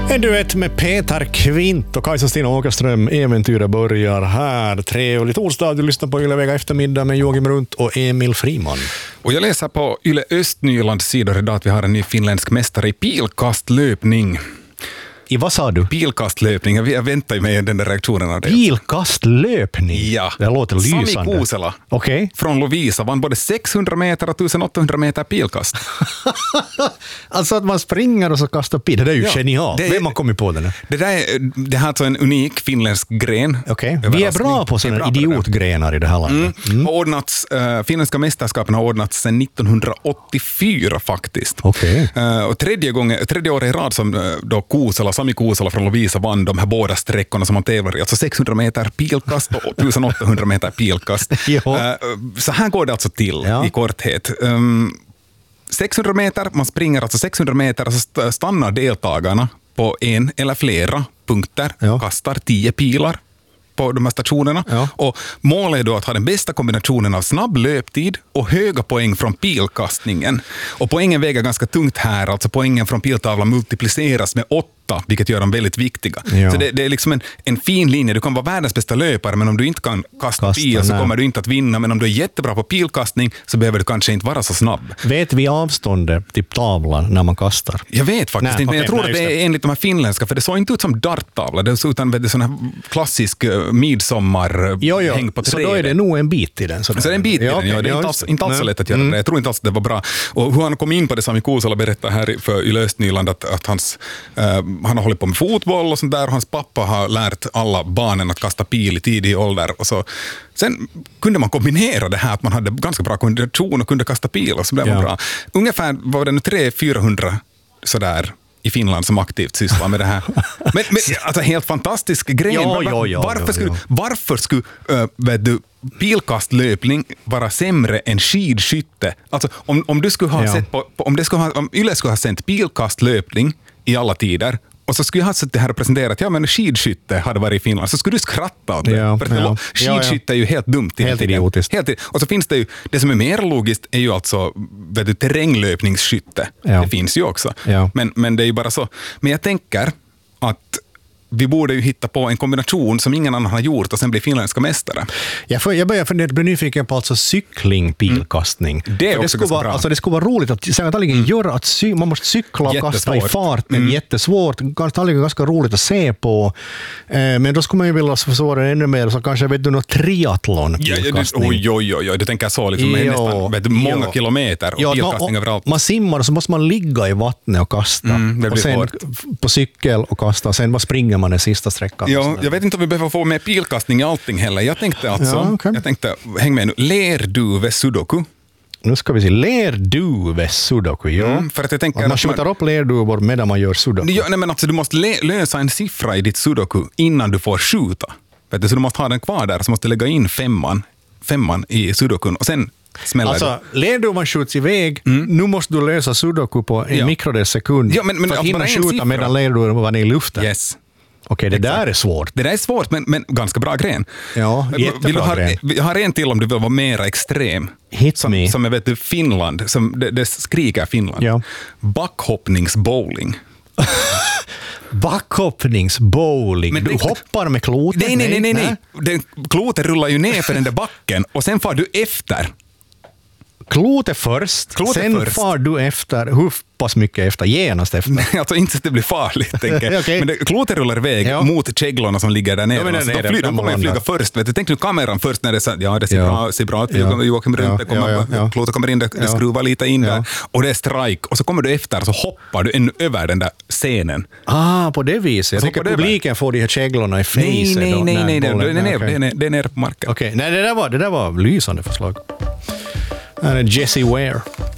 En duett med Peter Kvint och Kajsa-Stina Åkerström. Äventyret börjar här. Trevlig torsdag. Du lyssnar på Yle Vega eftermiddag med Joakim Runt och Emil Friman. Och jag läser på Yle Östnylands sidor idag att vi har en ny finländsk mästare i pilkastlöpning. I vad sa du? Pilkastlöpning. Jag väntar ju med den där reaktionen av det. Pilkastlöpning? Ja. Det låter lysande. Sami Kuusela Okay. från Lovisa vann både 600 meter och 1800 meter pilkast. Alltså att man springer och så kastar pil. Det är ju genialt. Vem har kommit på det? Det här är alltså en unik finländsk gren. Okej. Vi är bra på sådana idiotgrenar i det här landet. Finländska mästerskapen har ordnats sedan 1984 faktiskt. Okej. Och tredje året i rad som då Sami Kuusela från Lovisa vann de här båda sträckorna som man tävlar i. Alltså 600 meter pilkast och 1800 meter pilkast. Så här går det alltså till i korthet. 600 meter, man springer alltså 600 meter och så stannar deltagarna på en eller flera punkter och kastar 10 pilar på de här stationerna. Ja. Och målet är då att ha den bästa kombinationen av snabb löptid och höga poäng från pilkastningen. Och poängen väger ganska tungt här, alltså poängen från piltavlan multipliceras med 8, vilket gör dem väldigt viktiga. Ja. Så det är liksom en fin linje. Du kan vara världens bästa löpare, men om du inte kan kasta pil så kommer du inte att vinna. Men om du är jättebra på pilkastning så behöver du kanske inte vara så snabb. Vet vi avståndet till tavlan när man kastar? Jag vet faktiskt inte, men jag tror att det är enligt de här finländska, för det såg inte ut som darttavla. Det såg ut som en sån här klassisk midsommar häng på trädet. Så då är det nog en bit i den. Så det är en bit i den, ja. Det är inte alls så lätt att göra det. Jag tror inte alls att det var bra. Och hur han kom in på det, Sami Kuusela berättade här för Yle Östnyland att han har hållit på med fotboll och sånt där, och hans pappa har lärt alla barnen att kasta pil i tidig ålder. Och så, sen kunde man kombinera det här att man hade ganska bra kondition och kunde kasta pil, och så blev man bra. Ungefär var det 300-400 sådär i Finland som aktivt sysslar med det här. Men alltså helt fantastisk grej. Varför skulle pilkastlöpning vara sämre än skidskytte? Alltså om du skulle ha sett på, om Yle skulle ha sänt pilkastlöpning i alla tider, och så skulle jag ha sett det här och presenterat, men skidskytte hade varit i Finland, så skulle du skratta åt det. Skidskytte är ju helt dumt. Helt idiotiskt. Och så finns det ju, det som är mer logiskt är ju alltså terränglöpningsskytte. Det finns ju också. Men det är ju bara så. Men jag tänker att vi borde ju hitta på en kombination som ingen annan har gjort och sen bli finländska mästare. Jag börjar bli nyfiken på alltså cykling, pilkastning. Det skulle vara, alltså det skulle vara roligt att göra att man måste cykla och kasta i fart, men jättesvårt. Ganska roligt att se på. Men då skulle man ju vilja försvara det ännu mer, så kanske vet du något triathlon. Oj, du tänker så liksom nästan många kilometer och pilkastning överallt. Man simmar och så måste man ligga i vattnet och kasta. Och sen på cykel och kasta, sen bara springer man den sista sträckan. Ja, jag vet inte om vi behöver få med pilkastning i allting heller. Jag tänkte häng med nu, lerduvve sudoku. Nu ska vi se, lerduvve sudoku, för att jag tänker att man skjuter upp lerduvor medan man gör sudoku. Ja, nej, men alltså du måste lösa en siffra i ditt sudoku innan du får skjuta. Vet du, så du måste ha den kvar där, så måste du lägga in femman i sudokun och sen smäller alltså, lerduvan skjuts iväg, nu måste du lösa sudoku på en mikrodels sekund men för att hinna skjuta medan lerduvan var i luften. Yes. Okej, det där är svårt. Det där är svårt, men ganska bra gren. Ja, jättebra gren. Vi har en till om du vill vara mer extrem. Som jag vet, Finland, det skriker Finland. Ja. Backhoppningsbowling. Backhoppningsbowling. Men du hoppar med kloten? Nej. Kloten rullar ju ner för den där backen och sen far du efter. Klotet först, sen far du efter. Hur pass mycket efter? Genast efter? Nej, alltså inte att det blir farligt, tänker jag. Okay. Men klotet rullar iväg mot käglorna som ligger där nere. De kommer flyga först. Tänk nu kameran först när det ser bra ut. Joakim Runt, klotet kommer in, det skruvar lite in där. Och det är strike. Och så kommer du efter och så hoppar du ännu över den där scenen. På det viset. Jag tänker publiken får de här käglorna i facet. Nej. Det är nere på marken. Okej, nej, det där var lysande förslag. Här är Jessie Ware.